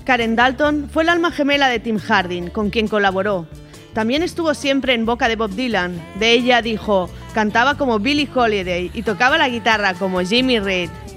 Karen Dalton fue el alma gemela de Tim Hardin, con quien colaboró. También estuvo siempre en boca de Bob Dylan. De ella dijo, cantaba como Billie Holiday y tocaba la guitarra como Jimmy Reed.